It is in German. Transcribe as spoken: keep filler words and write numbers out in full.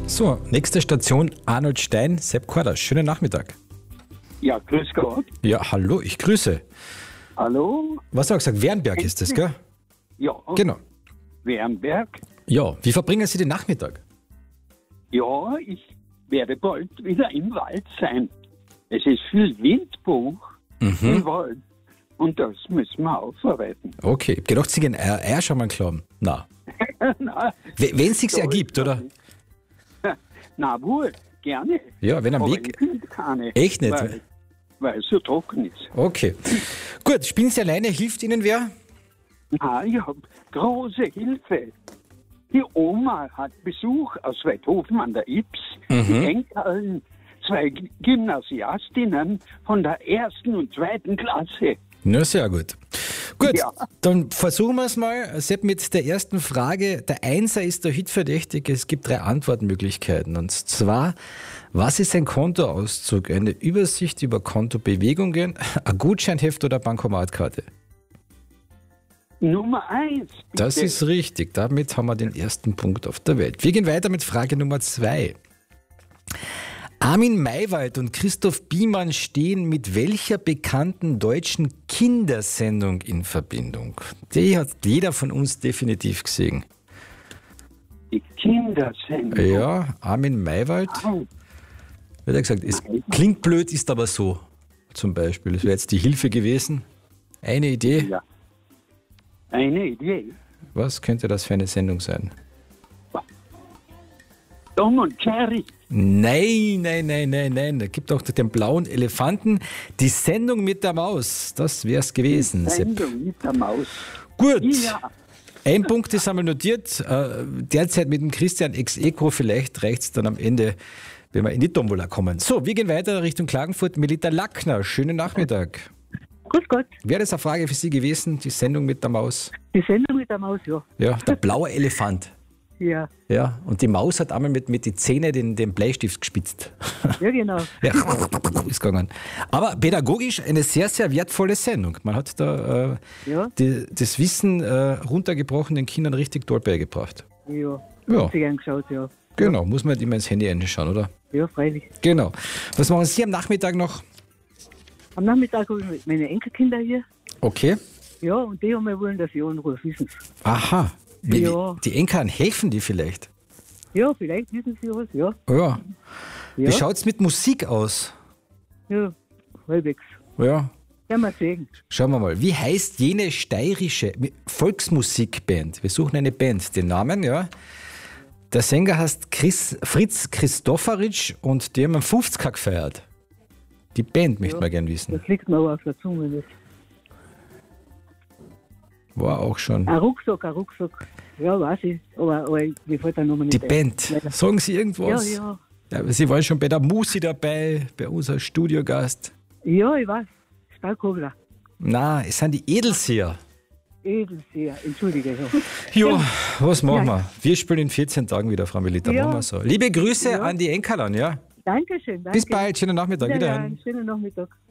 So, nächste Station Arnold Stein, Sepp Kordas. Schönen Nachmittag. Ja, grüß Gott. Ja, hallo, ich grüße. Hallo? Was hast du gesagt? Wernberg ist das, gell? Ja, Genau. Wernberg. Ja, wie verbringen Sie den Nachmittag? Ja, ich werde bald wieder im Wald sein. Es ist viel Windbuch im Wald und das müssen wir aufarbeiten. Okay, ich hab gedacht, Sie gehen eher, eher schon mal glauben. Na, Na, wenn es sich so ergibt, ist das oder? nicht. Na wohl, gerne. Ja, wenn am Aber Weg. ich finde keine. Echt nicht? Weil, weil es so trocken ist. Okay. Gut, spielen Sie alleine, hilft Ihnen wer? Na, ich habe große Hilfe. Die Oma hat Besuch aus Weidhofen an der Ips. Die Enkeln, zwei Gymnasiastinnen von der ersten und zweiten Klasse. Na, sehr gut. Gut, Ja. dann versuchen wir es mal. Sepp, mit der ersten Frage. Der Einser ist der Hitverdächtige. Es gibt drei Antwortmöglichkeiten. Und zwar, was ist ein Kontoauszug? Eine Übersicht über Kontobewegungen, ein Gutscheinheft oder eine Bankomatkarte? Nummer eins. Bitte. Das ist richtig. Damit haben wir den ersten Punkt auf der Welt. Wir gehen weiter mit Frage Nummer zwei. Armin Maywald und Christoph Biemann stehen mit welcher bekannten deutschen Kindersendung in Verbindung? Die hat jeder von uns definitiv gesehen. Die Kindersendung. Ja, Armin Maywald, Au. wird er gesagt, es klingt blöd, ist aber so. Zum Beispiel, das wäre jetzt die Hilfe gewesen. Eine Idee, Ja. Eine Idee. was könnte das für eine Sendung sein? Tom und Jerry. Nein, nein, nein, nein, nein. Da gibt auch den blauen Elefanten. Die Sendung mit der Maus, das wäre es gewesen. Sepp. Sendung mit der Maus. Gut. Ja. Ein Punkt ist einmal notiert. Äh, Derzeit mit dem Christian ex aequo. Vielleicht reicht es dann am Ende, wenn wir in die Tombola kommen. So, wir gehen weiter Richtung Klagenfurt. Melita Lackner, schönen Nachmittag. Grüß Gott, Wäre das eine Frage für Sie gewesen, die Sendung mit der Maus? die Sendung mit der Maus, ja. Ja, der blaue Elefant. Ja, Ja, und die Maus hat einmal mit, mit den Zähnen den, den Bleistift gespitzt. ja genau. Ja, ist gegangen. Aber pädagogisch eine sehr, sehr wertvolle Sendung. Man hat da äh, Ja, die, das Wissen äh, runtergebrochen, den Kindern richtig toll beigebracht. ja. Ja. Hab sie gern geschaut, ja. Genau, muss man nicht immer ins Handy anschauen, oder? Ja, freilich. Genau. Was machen Sie am Nachmittag noch? Am Nachmittag habe ich meine Enkelkinder hier. Okay. Ja, und die haben mir wollen, dass ich anrufe, wissen sie. Aha. Wie, Ja. Die Enkeln, helfen die vielleicht? Ja, vielleicht wissen sie was, ja. Ja. Ja, Wie schaut es mit Musik aus? ja halbwegs. Ja. Werden wir sehen. Schauen wir mal. Wie heißt jene steirische Volksmusikband? Wir suchen eine Band. Den Namen, ja. Der Sänger heißt Chris, Fritz Christopheritsch und die haben einen fünfziger gefeiert. Die Band möchte Ja. man gern wissen. Das liegt mir aber auf der Zunge nicht. War auch schon. Ein Rucksack, ein Rucksack. Ja, weiß ich. Aber, aber mir fällt der Name nicht Die ein. Band. Leider. Sagen Sie Ja, irgendwas? ja. Ja, Sie waren schon bei der Musi dabei, bei unserem Studiogast. Ja, ich weiß. Stahlkogler. Na, es sind die Edelseher. Edelseher. Entschuldige. Ja. Ja, was machen Ja. wir? Wir spielen in vierzehn Tagen wieder, Frau Melita. Ja. Machen wir so. Liebe Grüße Ja. an die Enkeln, ja? Dankeschön. Danke. Bis bald, schönen Nachmittag. Wiederhören. Schönen Nachmittag.